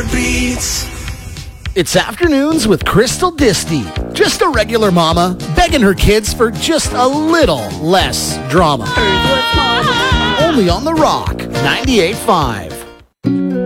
Heartbeats. It's Afternoons with Crystal Disty. Just a regular mama begging her kids for just a little less drama. Only on The Rock 98.5.